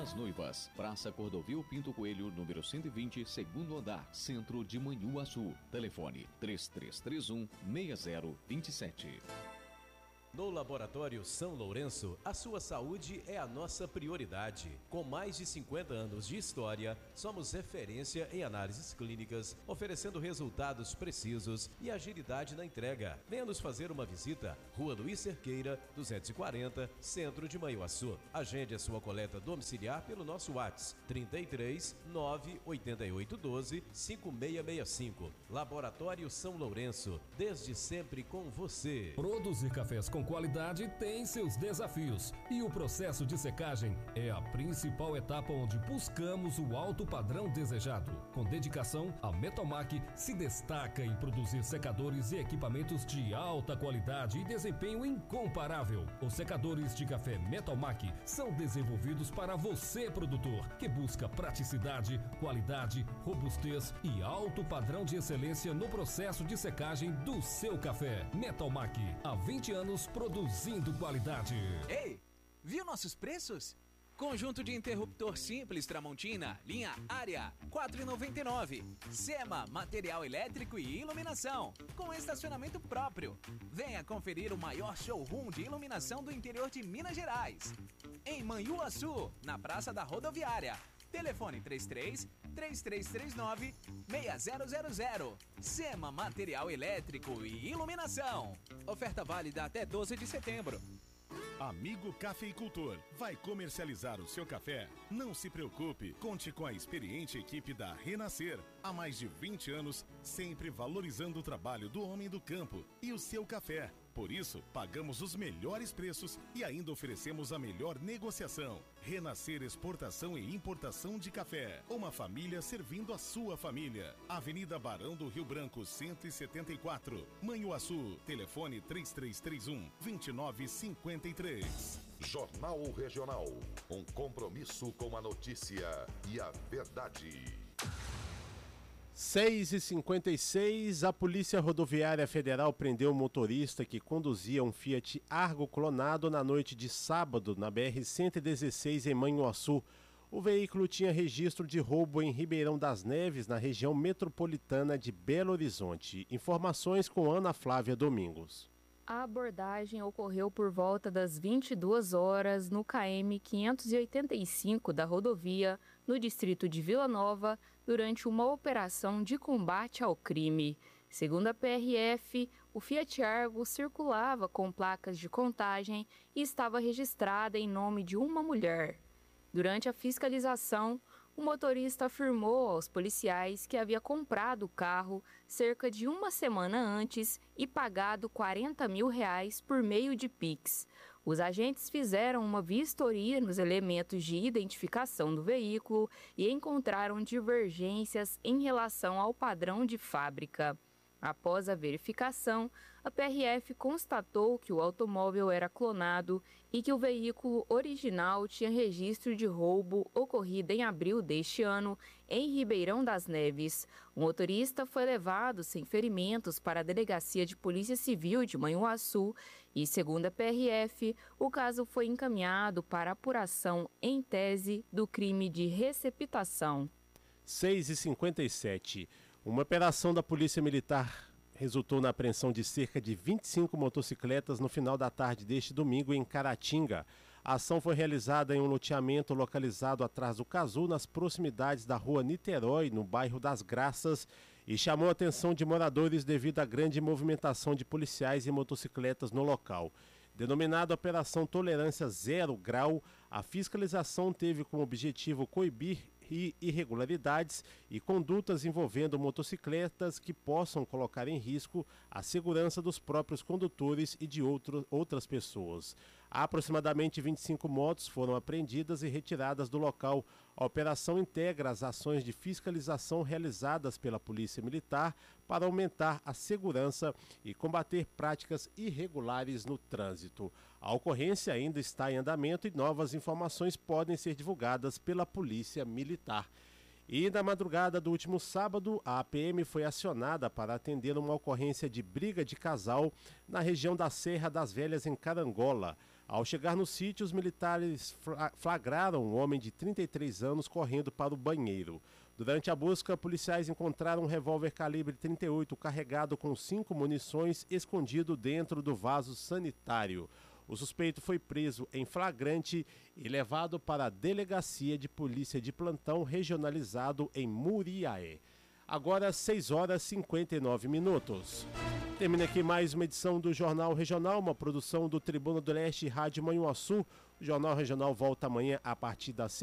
das Noivas, Praça Cordovil Pinto Coelho, número 120, segundo andar, Centro de Manhuaçu. Telefone 3331-6027. No Laboratório São Lourenço, a sua saúde é a nossa prioridade. Com mais de 50 anos de história, somos referência em análises clínicas, oferecendo resultados precisos e agilidade na entrega. Venha nos fazer uma visita. Rua Luiz Cerqueira, 240, Centro de Manhuaçu. Agende a sua coleta domiciliar pelo nosso WhatsApp 33 98812 5665. Laboratório São Lourenço, desde sempre com você. Produzir cafés com qualidade tem seus desafios e o processo de secagem é a principal etapa onde buscamos o alto padrão desejado. Com dedicação, a Metalmac se destaca em produzir secadores e equipamentos de alta qualidade e desempenho incomparável. Os secadores de café Metalmac são desenvolvidos para você, produtor, que busca praticidade, qualidade, robustez e alto padrão de excelência no processo de secagem do seu café. Metalmac, há 20 anos produzindo qualidade. Ei, viu nossos preços? Conjunto de interruptor simples Tramontina, linha Área, R$ 4,99. Sema, material elétrico e iluminação, com estacionamento próprio. Venha conferir o maior showroom de iluminação do interior de Minas Gerais. Em Manhuaçu, na Praça da Rodoviária. Telefone 33-3339-6000. Sema Material Elétrico e Iluminação. Oferta válida até 12 de setembro. Amigo cafeicultor, vai comercializar o seu café? Não se preocupe, conte com a experiente equipe da Renascer. Há mais de 20 anos, sempre valorizando o trabalho do homem do campo e o seu café. Por isso, pagamos os melhores preços e ainda oferecemos a melhor negociação. Renascer Exportação e Importação de Café. Uma família servindo a sua família. Avenida Barão do Rio Branco, 174. Manhuaçu. Telefone 3331-2953. Jornal Regional. Um compromisso com a notícia e a verdade. 6h56, a Polícia Rodoviária Federal prendeu o motorista que conduzia um Fiat Argo clonado na noite de sábado na BR-116 em Manhuaçu. O veículo tinha registro de roubo em Ribeirão das Neves, na região metropolitana de Belo Horizonte. Informações com Ana Flávia Domingos. A abordagem ocorreu por volta das 22 horas no KM 585 da rodovia, no distrito de Vila Nova, durante uma operação de combate ao crime. Segundo a PRF, o Fiat Argo circulava com placas de contagem e estava registrada em nome de uma mulher. Durante a fiscalização, o motorista afirmou aos policiais que havia comprado o carro cerca de uma semana antes e pagado R$40 mil por meio de Pix. Os agentes fizeram uma vistoria nos elementos de identificação do veículo e encontraram divergências em relação ao padrão de fábrica. Após a verificação, a PRF constatou que o automóvel era clonado e que o veículo original tinha registro de roubo ocorrido em abril deste ano em Ribeirão das Neves. O motorista foi levado sem ferimentos para a Delegacia de Polícia Civil de Manhuaçu e, segundo a PRF, o caso foi encaminhado para apuração em tese do crime de receptação. 6h57. Uma operação da Polícia Militar resultou na apreensão de cerca de 25 motocicletas no final da tarde deste domingo em Caratinga. A ação foi realizada em um loteamento localizado atrás do Cazu, nas proximidades da rua Niterói, no bairro das Graças, e chamou a atenção de moradores devido à grande movimentação de policiais e motocicletas no local. Denominada Operação Tolerância Zero Grau, a fiscalização teve como objetivo coibir irregularidades e condutas envolvendo motocicletas que possam colocar em risco a segurança dos próprios condutores e de outras pessoas. Aproximadamente 25 motos foram apreendidas e retiradas do local. A operação integra as ações de fiscalização realizadas pela Polícia Militar para aumentar a segurança e combater práticas irregulares no trânsito. A ocorrência ainda está em andamento e novas informações podem ser divulgadas pela Polícia Militar. E na madrugada do último sábado, a APM foi acionada para atender uma ocorrência de briga de casal na região da Serra das Velhas, em Carangola. Ao chegar no sítio, os militares flagraram um homem de 33 anos correndo para o banheiro. Durante a busca, policiais encontraram um revólver calibre 38 carregado com 5 munições escondido dentro do vaso sanitário. O suspeito foi preso em flagrante e levado para a Delegacia de Polícia de Plantão regionalizado em Muriaé. Agora 6h59. Termina aqui mais uma edição do Jornal Regional, uma produção do Tribuna do Leste e Rádio Manhuaçu. O Jornal Regional volta amanhã a partir das